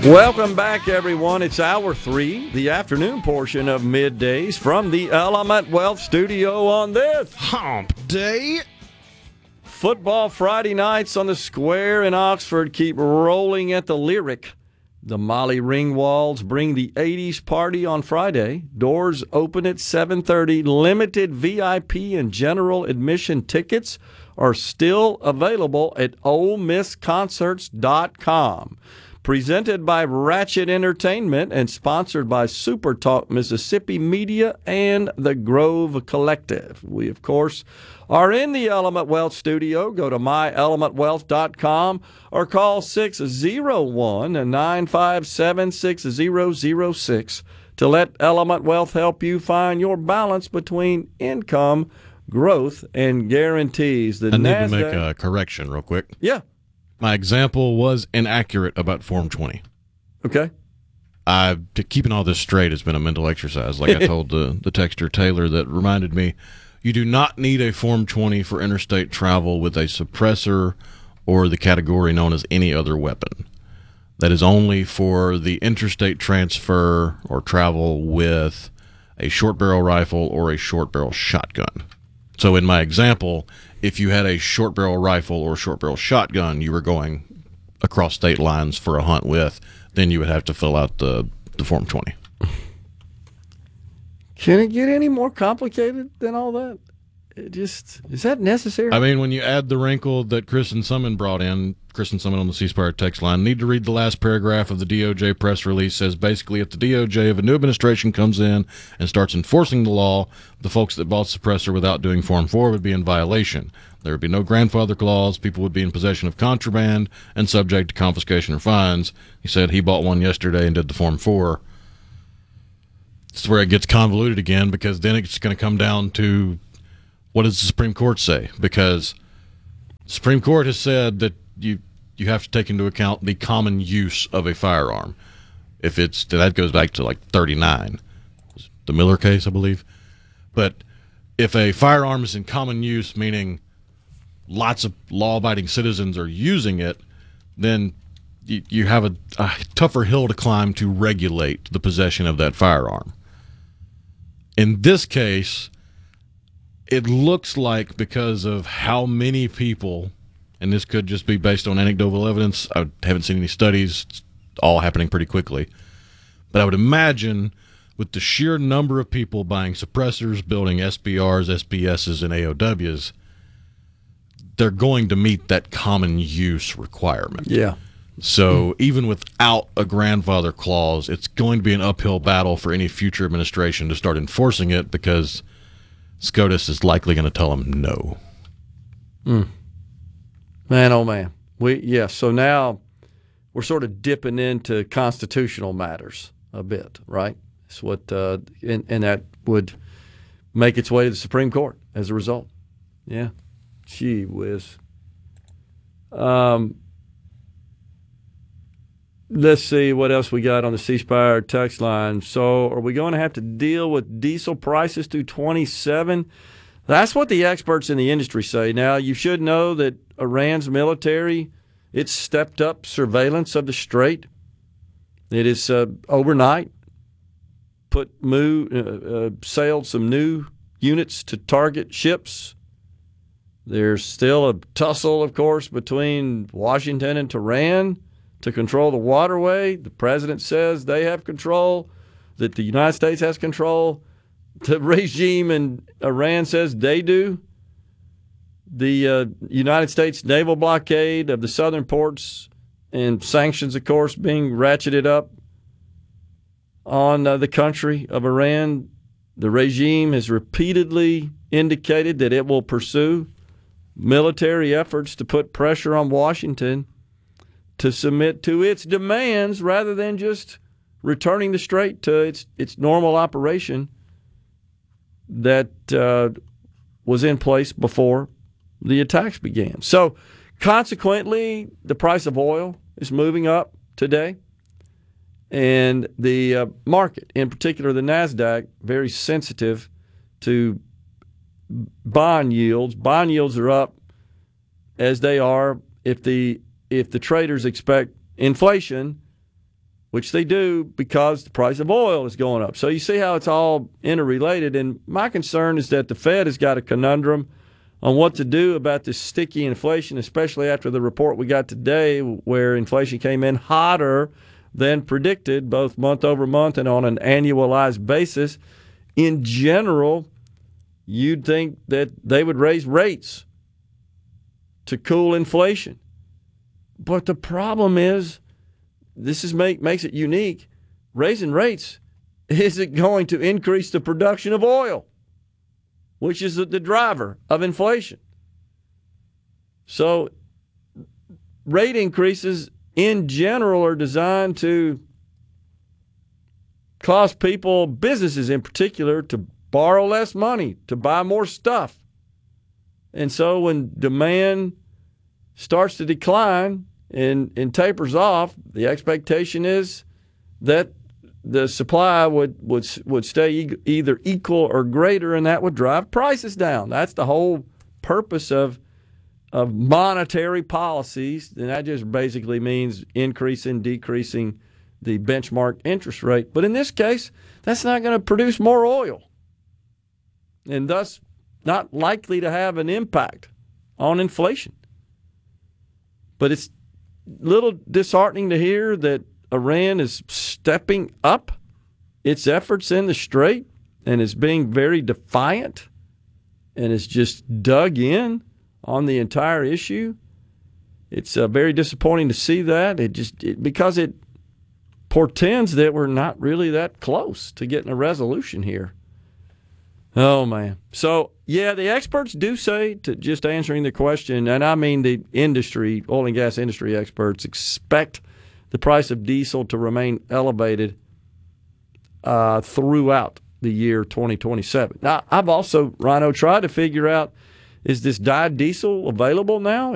Welcome back, everyone. It's hour 3, the afternoon portion of Middays from the Element Wealth Studio on this Hump Day. Football Friday nights on the Square in Oxford keep rolling at the Lyric. The Molly Ringwalds bring the 80s party on Friday. Doors open at 7:30. Limited VIP and general admission tickets are still available at OleMissConcerts.com. Presented by Ratchet Entertainment and sponsored by Super Talk Mississippi Media and the Grove Collective. We, of course, are in the Element Wealth studio. Go to myelementwealth.com or call 601-957-6006 to let Element Wealth help you find your balance between income, growth, and guarantees. I need to make a correction real quick. Yeah. My example was inaccurate about Form 20. Okay. Keeping all this straight has been a mental exercise. Like I told the texter Taylor that reminded me, you do not need a Form 20 for interstate travel with a suppressor or the category known as any other weapon. That is only for the interstate transfer or travel with a short barrel rifle or a short barrel shotgun. So in my example, if you had a short barrel rifle or short barrel shotgun you were going across state lines for a hunt with, then you would have to fill out the Form 20. Can it get any more complicated than all that? Is that necessary? I mean, when you add the wrinkle that Kristen Summon brought in, Kristen Summon on the C Spire text line, need to read the last paragraph of the DOJ press release, says basically if the DOJ of a new administration comes in and starts enforcing the law, the folks that bought suppressor without doing Form 4 would be in violation. There would be no grandfather clause, people would be in possession of contraband and subject to confiscation or fines. He said he bought one yesterday and did the Form 4. This is where it gets convoluted again, because then it's going to come down to what does the Supreme Court say? Because the Supreme Court has said that you have to take into account the common use of a firearm. If it's that goes back to like 39, the Miller case, I believe. But if a firearm is in common use, meaning lots of law-abiding citizens are using it, then you have a tougher hill to climb to regulate the possession of that firearm. In this case, it looks like because of how many people, and this could just be based on anecdotal evidence, I haven't seen any studies, it's all happening pretty quickly, but I would imagine with the sheer number of people buying suppressors, building SBRs, SPSs, and AOWs, they're going to meet that common use requirement. Yeah. So even without a grandfather clause, it's going to be an uphill battle for any future administration to start enforcing it, because SCOTUS is likely going to tell them no. Man, oh man. So now we're sort of dipping into constitutional matters a bit, right? It's what, and that would make its way to the Supreme Court as a result. Yeah. Gee whiz. Let's see what else we got on the C Spire text line. So are we going to have to deal with diesel prices through 27? That's what the experts in the industry say. Now, you should know that Iran's military, it's stepped up surveillance of the Strait. It is overnight sailed some new units to target ships. There's still a tussle, of course, between Washington and Tehran to control the waterway. The president says they have control, that the United States has control. The regime in Iran says they do. The United States naval blockade of the southern ports and sanctions, of course, being ratcheted up on the country of Iran. The regime has repeatedly indicated that it will pursue military efforts to put pressure on Washington to submit to its demands rather than just returning the Strait to its normal operation that was in place before the attacks began. So consequently, the price of oil is moving up today. And the market, in particular the NASDAQ, very sensitive to bond yields. Bond yields are up as they are if the traders expect inflation which they do because the price of oil is going up. So you see how it's all interrelated. And my concern is that the Fed has got a conundrum on what to do about this sticky inflation, especially after the report we got today where inflation came in hotter than predicted, both month over month and on an annualized basis. In general, you'd think that they would raise rates to cool inflation. But the problem is, this is makes it unique. Raising rates isn't going to increase the production of oil, which is the driver of inflation. So rate increases in general are designed to cause people, businesses in particular, to borrow less money, to buy more stuff. And so when demand starts to decline and tapers off, the expectation is that the supply would stay either equal or greater, and that would drive prices down. That's the whole purpose of monetary policies, and that just basically means increasing, decreasing the benchmark interest rate. But in this case, that's not going to produce more oil, and thus not likely to have an impact on inflation. But it's a little disheartening to hear that Iran is stepping up its efforts in the Strait and is being very defiant and is just dug in on the entire issue. It's very disappointing to see that. Because it portends that we're not really that close to getting a resolution here. Oh, man. So, yeah, the experts do say, to just answering the question, and I mean the industry, oil and gas industry experts, expect the price of diesel to remain elevated throughout the year 2027. Now, I've also, Rhino, tried to figure out, is this dyed diesel available now?